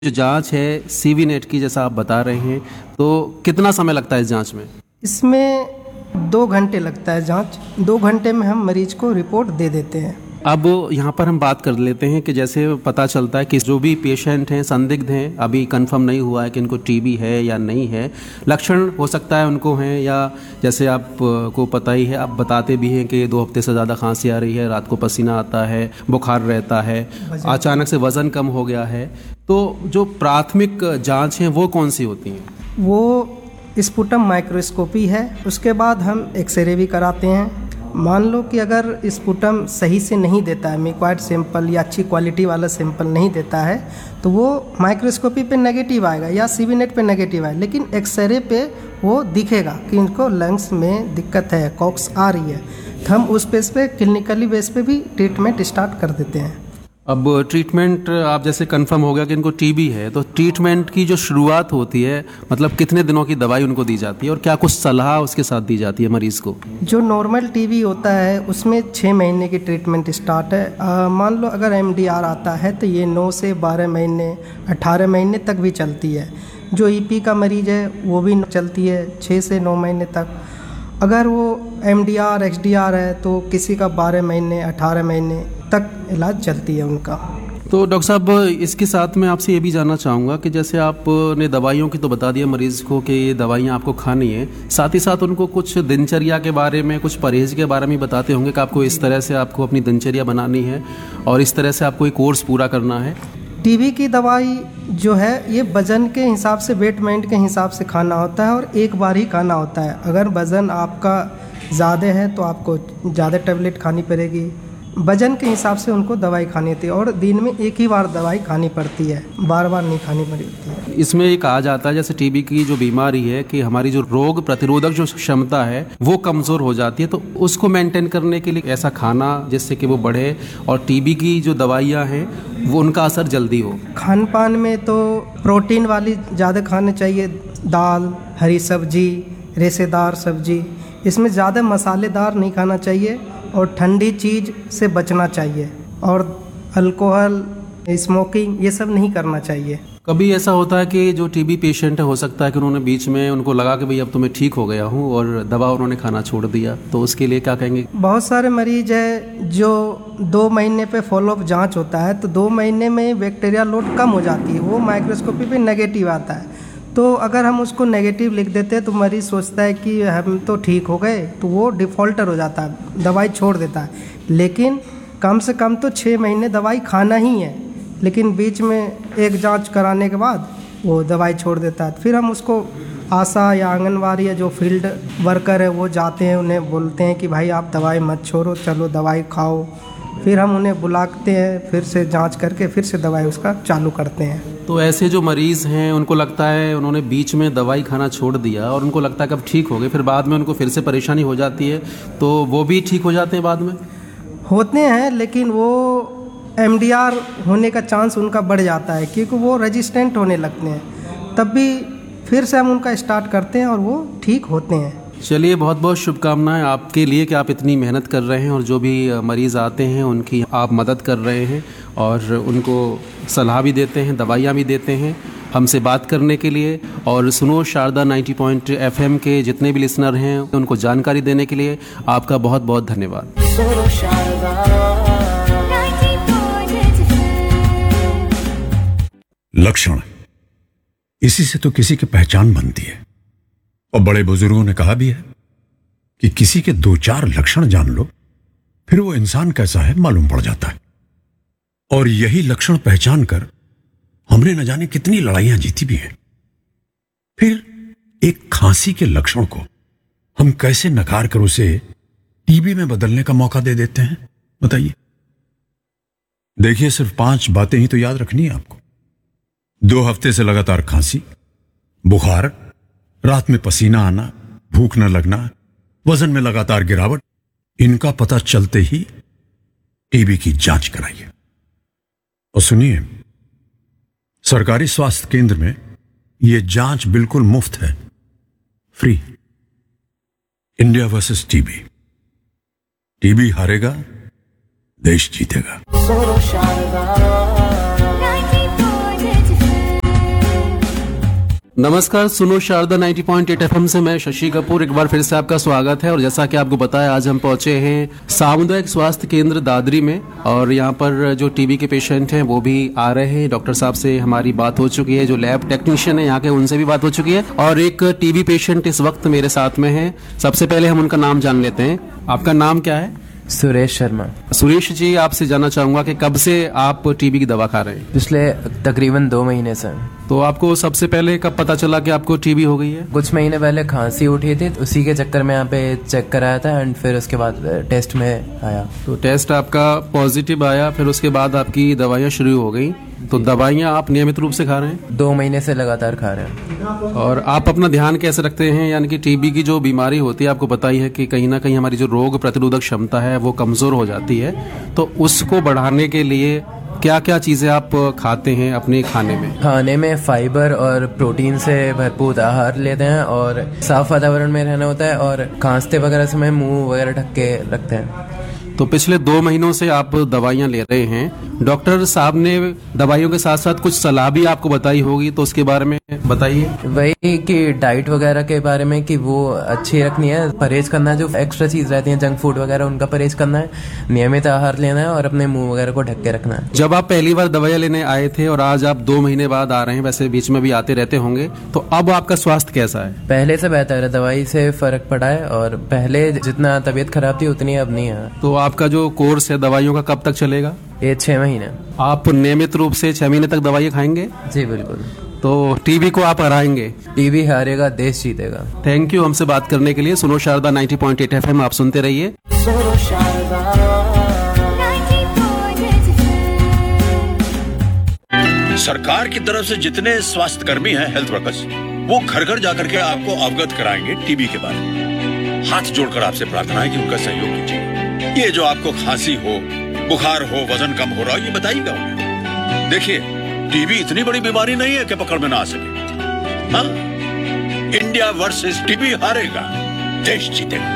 जो जांच है सीवी नेट की, जैसा आप बता रहे हैं, तो कितना समय लगता है इस जांच में? इसमें 2 घंटे लगता है जांच। 2 घंटे में हम मरीज को रिपोर्ट दे देते हैं। अब यहाँ पर हम बात कर लेते हैं कि जैसे पता चलता है कि जो भी पेशेंट हैं, संदिग्ध हैं, अभी कंफर्म नहीं हुआ है कि इनको टीबी है या नहीं है, लक्षण हो सकता है उनको हैं, या जैसे आप को पता ही है, आप बताते भी हैं कि 2 हफ्ते से ज़्यादा खांसी आ रही है, रात को पसीना आता है, बुखार रहता है, अचानक से वज़न कम हो गया है। तो जो प्राथमिक जाँच हैं वो कौन सी होती हैं? वो स्पुटम माइक्रोस्कोपी है। उसके बाद हम एक्सरे भी कराते हैं। मान लो कि अगर स्पुटम सही से नहीं देता है, मिक्वाइड सैंपल या अच्छी क्वालिटी वाला सैंपल नहीं देता है, तो वो माइक्रोस्कोपी पे नेगेटिव आएगा या सीवी नेट पे नेगेटिव आएगा, लेकिन एक्सरे पे वो दिखेगा कि इनको लंग्स में दिक्कत है, कॉक्स आ रही है। तो हम उस बेस पे क्लिनिकली बेस पे भी ट्रीटमेंट स्टार्ट कर देते हैं। अब ट्रीटमेंट आप जैसे कंफर्म हो गया कि इनको टीबी है, तो ट्रीटमेंट की जो शुरुआत होती है, मतलब कितने दिनों की दवाई उनको दी जाती है और क्या कुछ सलाह उसके साथ दी जाती है मरीज को? जो नॉर्मल टीबी होता है उसमें 6 महीने की ट्रीटमेंट स्टार्ट है। मान लो अगर एमडीआर आता है तो ये 9 से 12 महीने 18 महीने तक भी चलती है। जो ईपी का मरीज है वो भी चलती है 6 से 9 महीने तक। अगर वो एमडीआर एक्सडीआर है तो किसी का 12 महीने 18 महीने तक इलाज चलती है उनका। तो डॉक्टर साहब, इसके साथ मैं आपसे ये भी जानना चाहूँगा कि जैसे आपने दवाइयों की तो बता दिया मरीज़ को कि ये दवाइयाँ आपको खानी है, साथ ही साथ उनको कुछ दिनचर्या के बारे में, कुछ परहेज़ के बारे में बताते होंगे कि आपको इस तरह से आपको अपनी दिनचर्या बनानी है और इस तरह से आपको एक कोर्स पूरा करना है। टीबी की दवाई जो है ये वज़न के हिसाब से, वेटमेंट के हिसाब से खाना होता है और एक बार ही खाना होता है। अगर वज़न आपका ज़्यादा है तो आपको ज़्यादा टैबलेट खानी पड़ेगी। वजन के हिसाब से उनको दवाई खानी होती है और दिन में एक ही बार दवाई खानी पड़ती है, बार बार नहीं खानी पड़ती है। इसमें ये कहा जाता है जैसे टीबी की जो बीमारी है कि हमारी जो रोग प्रतिरोधक जो क्षमता है वो कमज़ोर हो जाती है, तो उसको मेंटेन करने के लिए ऐसा खाना जिससे कि वो बढ़े और टीबी की जो दवाइयाँ हैं वो उनका असर जल्दी हो। खान पान में तो प्रोटीन वाली ज़्यादा खाने चाहिए, दाल, हरी सब्जी, रेशेदार सब्जी। इसमें ज़्यादा मसालेदार नहीं खाना चाहिए और ठंडी चीज़ से बचना चाहिए और अल्कोहल, स्मोकिंग ये सब नहीं करना चाहिए। कभी ऐसा होता है कि जो टीबी पेशेंट है, हो सकता है कि उन्होंने बीच में उनको लगा कि भाई अब तो मैं ठीक हो गया हूँ और दवा उन्होंने खाना छोड़ दिया, तो उसके लिए क्या कहेंगे? बहुत सारे मरीज है जो 2 महीने पे फॉलोअप जांच होता है तो 2 महीने में बैक्टीरिया लोड कम हो जाती है, वो माइक्रोस्कोपी पे नेगेटिव आता है। तो अगर हम उसको नेगेटिव लिख देते हैं तो मरीज़ सोचता है कि हम तो ठीक हो गए, तो वो डिफ़ॉल्टर हो जाता है, दवाई छोड़ देता है। लेकिन कम से कम तो 6 महीने दवाई खाना ही है, लेकिन बीच में एक जांच कराने के बाद वो दवाई छोड़ देता है। फिर हम उसको आशा या आंगनवाड़ी या जो फील्ड वर्कर है वो जाते हैं, उन्हें बोलते हैं कि भाई आप दवाई मत छोड़ो, चलो दवाई खाओ। फिर हम उन्हें बुलाते हैं, फिर से जांच करके फिर से दवाई उसका चालू करते हैं। तो ऐसे जो मरीज़ हैं उनको लगता है उन्होंने बीच में दवाई खाना छोड़ दिया और उनको लगता है कि अब ठीक हो गए, फिर बाद में उनको फिर से परेशानी हो जाती है, तो वो भी ठीक हो जाते हैं बाद में? होते हैं, लेकिन वो एमडीआर होने का चांस उनका बढ़ जाता है क्योंकि वो रेजिस्टेंट होने लगते हैं। तब भी फिर से हम उनका स्टार्ट करते हैं और वो ठीक होते हैं। चलिए, बहुत बहुत शुभकामनाएं आपके लिए कि आप इतनी मेहनत कर रहे हैं और जो भी मरीज़ आते हैं उनकी आप मदद कर रहे हैं और उनको सलाह भी देते हैं, दवाइयाँ भी देते हैं। हमसे बात करने के लिए और सुनो शारदा 90 FM के जितने भी लिसनर हैं उनको जानकारी देने के लिए आपका बहुत बहुत धन्यवाद। लक्षण, इसी से तो किसी की पहचान बनती है। और बड़े बुजुर्गों ने कहा भी है कि किसी के 2-4 लक्षण जान लो, फिर वो इंसान कैसा है मालूम पड़ जाता है। और यही लक्षण पहचान कर हमने न जाने कितनी लड़ाइयां जीती भी हैं। फिर एक खांसी के लक्षण को हम कैसे नकार कर उसे टीबी में बदलने का मौका दे देते हैं, बताइए। देखिए, सिर्फ 5 बातें ही तो याद रखनी है आपको। 2 हफ्ते से लगातार खांसी, बुखार, रात में पसीना आना, भूख न लगना, वजन में लगातार गिरावट, इनका पता चलते ही टीबी की जांच कराइए। और सुनिए, सरकारी स्वास्थ्य केंद्र में यह जांच बिल्कुल मुफ्त है, free. India versus TB. TB हारेगा, देश जीतेगा। नमस्कार, सुनो शारदा 90.8 एफएम से मैं शशि कपूर एक बार फिर से आपका स्वागत है। और जैसा कि आपको बताया, आज हम पहुंचे हैं सामुदायिक स्वास्थ्य केंद्र दादरी में और यहाँ पर जो टीबी के पेशेंट हैं वो भी आ रहे हैं। डॉक्टर साहब से हमारी बात हो चुकी है, जो लैब टेक्नीशियन है यहाँ के उनसे भी बात हो चुकी है और एक टीबी पेशेंट इस वक्त मेरे साथ में है। सबसे पहले हम उनका नाम जान लेते हैं। आपका नाम क्या है? सुरेश शर्मा। सुरेश जी, आपसे जानना चाहूंगा कि कब से आप टीबी की दवा खा रहे हैं? पिछले तकरीबन 2 महीने से। तो आपको सबसे पहले कब पता चला कि आपको टीबी हो गई है? कुछ महीने पहले खांसी उठी थी, तो उसी के चक्कर में यहाँ पे चेक कराया था एंड फिर उसके बाद टेस्ट में आया। तो टेस्ट आपका पॉजिटिव आया, फिर उसके बाद आपकी दवाइयाँ शुरू हो गई। तो दवाइयाँ आप नियमित रूप से खा रहे हैं? 2 महीने से लगातार खा रहे हैं। और आप अपना ध्यान कैसे रखते हैं? यानी कि टीबी की जो बीमारी होती है, आपको पता ही है कि कहीं ना कहीं हमारी जो रोग प्रतिरोधक क्षमता है वो कमजोर हो जाती है। तो उसको बढ़ाने के लिए क्या क्या चीजें आप खाते हैं अपने खाने में? खाने में फाइबर और प्रोटीन से भरपूर आहार लेते हैं और साफ वातावरण में रहना होता है और खांसते वगैरह समय मुंह वगैरह ढक के रखते हैं। तो पिछले 2 महीनों से आप दवाइयाँ ले रहे हैं। डॉक्टर साहब ने दवाइयों के साथ साथ कुछ सलाह भी आपको बताई होगी, तो उसके बारे में बताइए। वही कि डाइट वगैरह के बारे में कि वो अच्छी रखनी है, परहेज करना है, जो एक्स्ट्रा चीज रहती है जंक फूड वगैरह उनका परहेज करना है, नियमित आहार लेना है और अपने मुंह वगैरह को ढक के रखना है। जब आप पहली बार दवाइयाँ लेने आए थे और आज आप 2 महीने बाद आ रहे हैं, वैसे बीच में भी आते रहते होंगे, तो अब आपका स्वास्थ्य कैसा है? पहले से बेहतर है, दवाई से फर्क पड़ा है और पहले जितना तबीयत खराब थी उतनी अब नहीं है। तो आपका जो कोर्स है दवाइयों का कब तक चलेगा? ये 6 महीने। आप नियमित रूप से 6 महीने तक दवाइयाँ खाएंगे? जी बिल्कुल। तो टीबी को आप हराएंगे? टीबी हारेगा, देश जीतेगा। थैंक यू हमसे बात करने के लिए। सुनो शारदा 90.8 एफएम आप सुनते रहिए। सरकार की तरफ से जितने स्वास्थ्य कर्मी हैं, हेल्थ वर्कर्स, वो घर घर जाकर के आपको अवगत कराएंगे टीबी के बारे में। हाथ जोड़कर आपसे प्रार्थना है कि उनका सहयोग कीजिए। ये जो आपको खांसी हो, बुखार हो, वजन कम हो रहा हो, ये बताइएगा उन्हें। देखिए, टीबी इतनी बड़ी बीमारी नहीं है कि पकड़ में ना आ सके। हाँ, इंडिया वर्सेस टीबी हारेगा, देश जीतेगा।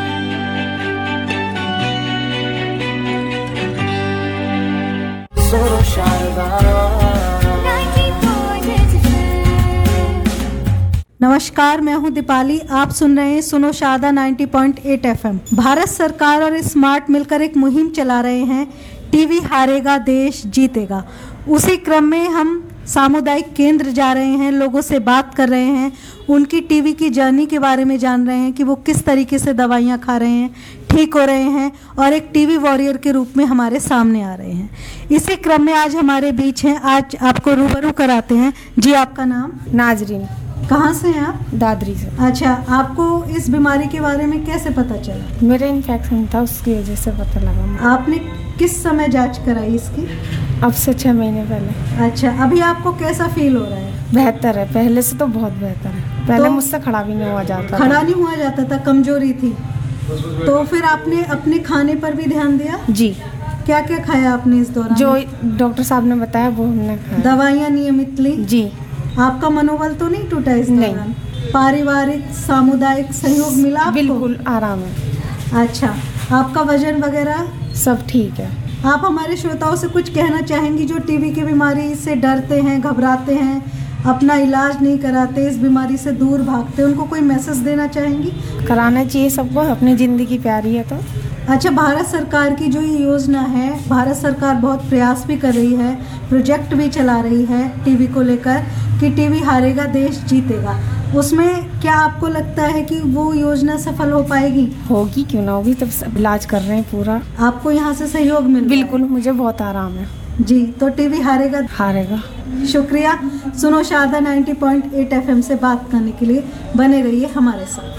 नमस्कार, मैं हूं दीपाली। आप सुन रहे हैं सुनो शारदा 90.8 एफएम। भारत सरकार और स्मार्ट मिलकर एक मुहिम चला रहे हैं, टीबी हारेगा देश जीतेगा। उसी क्रम में हम सामुदायिक केंद्र जा रहे हैं, लोगों से बात कर रहे हैं, उनकी टीबी की जर्नी के बारे में जान रहे हैं कि वो किस तरीके से दवाइयाँ खा रहे हैं, ठीक हो रहे हैं और एक टीबी वॉरियर के रूप में हमारे सामने आ रहे हैं। इसी क्रम में आज हमारे बीच हैं, आज आपको रूबरू कराते हैं। जी, आपका नाम? नाजरीन। कहाँ से हैं आप? दादरी से। अच्छा, आपको इस बीमारी के बारे में कैसे पता चला? मेरा इन्फेक्शन था, उसकी वजह से पता लगा। आपने किस समय जांच कराई इसकी? अब से 6 महीने पहले। अच्छा, अभी आपको कैसा फील हो रहा है? बेहतर है, पहले से तो बहुत बेहतर है। पहले तो मुझसे खड़ा भी नहीं हुआ जाता। खड़ा नहीं हुआ जाता था, कमजोरी थी। तो फिर आपने अपने खाने पर भी ध्यान दिया? जी। क्या क्या खाया आपने इस दौरान? जो डॉक्टर साहब ने बताया वो हमने खाया। दवाइयाँ नियमित ली? जी। आपका मनोबल तो नहीं टूटा इस दौरान? नहीं। पारिवारिक सामुदायिक सहयोग मिला आपको? बिल्कुल आराम है। अच्छा, आपका वजन वगैरह सब ठीक है। आप हमारे श्रोताओं से कुछ कहना चाहेंगी जो टीबी की बीमारी से डरते हैं, घबराते हैं, अपना इलाज नहीं कराते, इस बीमारी से दूर भागते, उनको कोई मैसेज देना चाहेंगी? कराना चाहिए सबको, अपनी ज़िंदगी प्यारी है तो। अच्छा, भारत सरकार की जो ये योजना है, भारत सरकार बहुत प्रयास भी कर रही है, प्रोजेक्ट भी चला रही है टीबी को लेकर कि टीबी हारेगा देश जीतेगा। उसमें क्या आपको लगता है कि वो योजना सफल हो पाएगी? होगी, क्यों ना होगी, तब सब इलाज कर रहे हैं पूरा। आपको यहाँ से सहयोग मिल रहा है? बिल्कुल, मुझे बहुत आराम है। जी, तो टीबी हारेगा? हारेगा। शुक्रिया। सुनो शारदा 90.8 एफएम से बात करने के लिए बने रहिए हमारे साथ।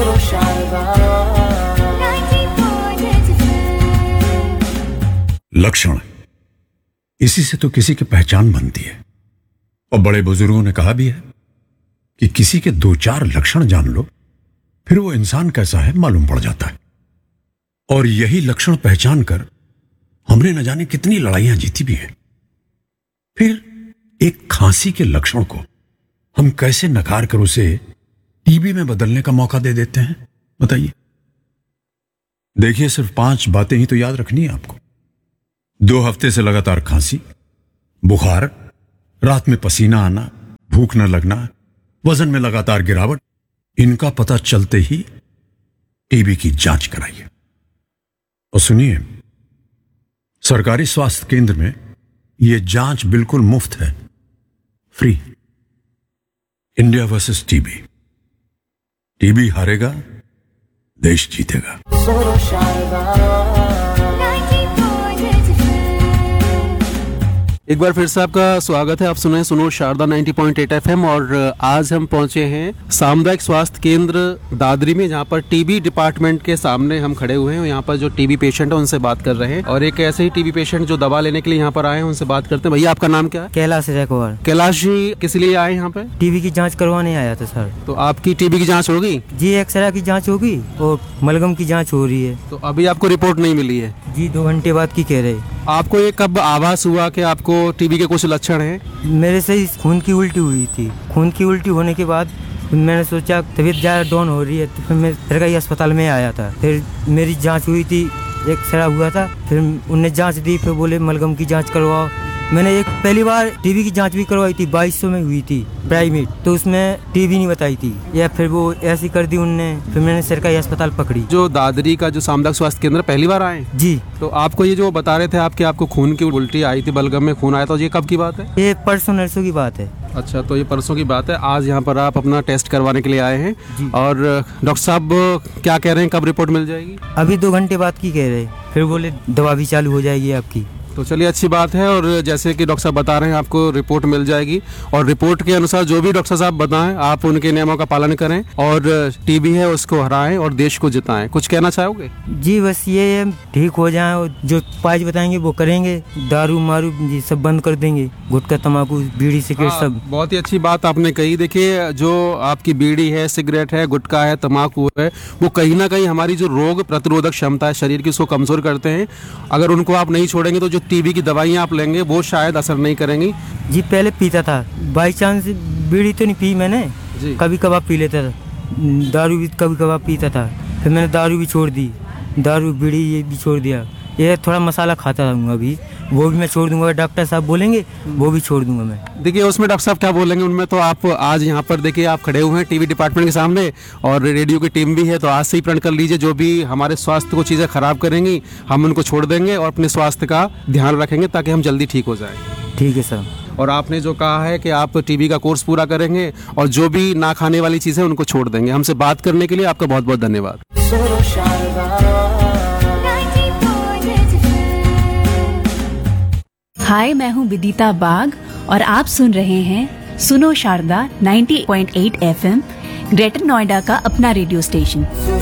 लक्षण, इसी से तो किसी की पहचान बनती है। और बड़े बुजुर्गों ने कहा भी है कि किसी के 2-4 लक्षण जान लो, फिर वो इंसान कैसा है मालूम पड़ जाता है। और यही लक्षण पहचान कर हमने न जाने कितनी लड़ाइयां जीती भी हैं। फिर एक खांसी के लक्षण को हम कैसे नकार कर उसे टीबी में बदलने का मौका दे देते हैं, बताइए। देखिए, सिर्फ 5 बातें ही तो याद रखनी है आपको। 2 हफ्ते से लगातार खांसी, बुखार, रात में पसीना आना, भूख न लगना, वजन में लगातार गिरावट, इनका पता चलते ही टीबी की जांच कराइए। और सुनिए, सरकारी स्वास्थ्य केंद्र में यह जांच बिल्कुल मुफ्त है, free. India versus TB. TB हारेगा, देश जीतेगा। एक बार फिर से आपका स्वागत है। आप सुन रहे हैं सुनो शारदा 90.8 FM और आज हम पहुंचे हैं सामुदायिक स्वास्थ्य केंद्र दादरी में, जहां पर टीबी डिपार्टमेंट के सामने हम खड़े हुए हैं। यहाँ पर जो टीबी पेशेंट है उनसे बात कर रहे हैं और एक ऐसे ही टीबी पेशेंट जो दवा लेने के लिए यहाँ पर आए हैं उनसे बात करते हैं। भैया आपका नाम क्या है? कैलाश जयकुमार। कैलाश जी किस लिए आए यहाँ पे? टीबी की जांच करवाने आया था सर। तो आपकी टीबी की जाँच होगी? जी, एक्सरे की जांच होगी और मलगम की जांच हो रही है। तो अभी आपको रिपोर्ट नहीं मिली है? जी, 2 घंटे बाद की कह रहे। आपको ये कब आभास हुआ कि आपको टीबी के कुछ लक्षण हैं? मेरे से खून की उल्टी हुई थी। खून की उल्टी होने के बाद मैंने सोचा तबीयत ज़्यादा डाउन हो रही है, तो फिर मैं सरकारी अस्पताल में आया था। फिर मेरी जांच हुई थी, एक्सरा हुआ था, फिर उनने जांच दी, फिर बोले मलगम की जांच करवाओ। मैंने एक पहली बार टीबी की जांच भी करवाई थी, 2200 में हुई थी प्राइवेट, तो उसमें टीबी नहीं बताई थी, या फिर वो ऐसी कर दी उनने। फिर मैंने सरकारी अस्पताल पकड़ी। जो दादरी का जो सामुदायिक स्वास्थ्य केंद्र पहली बार आए? जी। तो आपको ये जो बता रहे थे आपको खून की उल्टी आई थी, बलगम में खून आया था, ये कब की बात है? ये परसों नरसों की बात है। अच्छा, तो ये परसों की बात है। आज यहाँ पर आप अपना टेस्ट करवाने के लिए आए हैं और डॉक्टर साहब क्या कह रहे हैं, कब रिपोर्ट मिल जाएगी? अभी 2 घंटे बाद की कह रहे, फिर बोले दवा भी चालू हो जाएगी आपकी। तो चलिए, अच्छी बात है। और जैसे कि डॉक्टर साहब बता रहे हैं आपको रिपोर्ट मिल जाएगी और रिपोर्ट के अनुसार जो भी डॉक्टर साहब बताएं आप उनके नियमों का पालन करें और टीबी है उसको हराएं और देश को जिताएं। कुछ कहना चाहोगे? जी, बस ये ठीक हो जाए और जो उपाय बताएंगे वो करेंगे। दारू मारू जी सब बंद कर देंगे, गुटखा तम्बाकू बीड़ी सिगरेट सब। बहुत ही अच्छी बात आपने कही। देखिए, जो आपकी बीड़ी है, सिगरेट है, गुटखा है, तम्बाकू है, वो कहीं ना कहीं हमारी जो रोग प्रतिरोधक क्षमता है शरीर की उसको कमजोर करते हैं। अगर उनको आप नहीं छोड़ेंगे तो जो टीबी की दवाइयाँ आप लेंगे वो शायद असर नहीं करेंगी। जी, पहले पीता था, बाई चांस बीड़ी तो नहीं पी मैंने, कभी कभार पी लेता था। दारू भी कभी कभार पीता था, फिर मैंने दारू भी छोड़ दी, दारू बीड़ी ये भी छोड़ दिया। ये थोड़ा मसाला खाता रहूँगा, अभी वो भी मैं छोड़ दूंगा। डॉक्टर साहब बोलेंगे वो भी छोड़ दूंगा मैं। देखिए, उसमें डॉक्टर साहब क्या बोलेंगे उनमें तो आप आज यहाँ पर देखिए आप खड़े हुए हैं टीबी डिपार्टमेंट के सामने और रेडियो की टीम भी है, तो आज से ही प्रण कर लीजिए जो भी हमारे स्वास्थ्य को चीज़ें खराब करेंगी हम उनको छोड़ देंगे और अपने स्वास्थ्य का ध्यान रखेंगे ताकि हम जल्दी ठीक हो जाएं। ठीक है सर। और आपने जो कहा है कि आप टीबी का कोर्स पूरा करेंगे और जो भी ना खाने वाली चीज़ें उनको छोड़ देंगे। हमसे बात करने के लिए आपका बहुत बहुत धन्यवाद। हाय, मैं हूँ विदिता बाग और आप सुन रहे हैं सुनो शारदा 90.8 FM, ग्रेटर नोएडा का अपना रेडियो स्टेशन।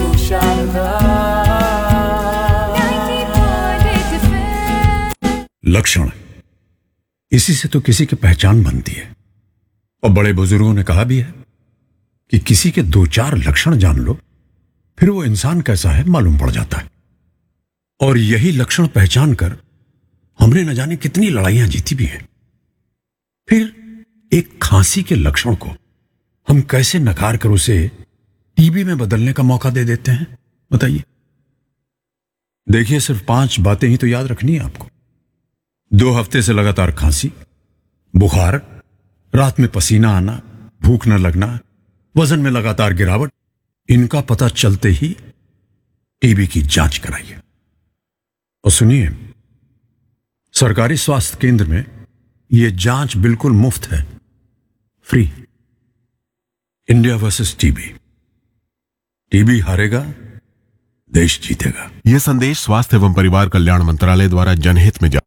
लक्षण, इसी से तो किसी की पहचान बनती है। और बड़े बुजुर्गों ने कहा भी है कि किसी के 2-4 लक्षण जान लो फिर वो इंसान कैसा है मालूम पड़ जाता है। और यही लक्षण पहचान कर हमने न जाने कितनी लड़ाइयां जीती भी हैं। फिर एक खांसी के लक्षण को हम कैसे नकार कर उसे टीबी में बदलने का मौका दे देते हैं, बताइए। देखिए, सिर्फ 5 बातें ही तो याद रखनी है आपको। 2 हफ्ते से लगातार खांसी, बुखार, रात में पसीना आना, भूख न लगना, वजन में लगातार गिरावट, इनका पता चलते ही टीबी की जांच कराइए। और सुनिए, सरकारी स्वास्थ्य केंद्र में यह जांच बिल्कुल मुफ्त है, free. India versus TB. TB हारेगा, देश जीतेगा। यह संदेश स्वास्थ्य एवं परिवार कल्याण मंत्रालय द्वारा जनहित में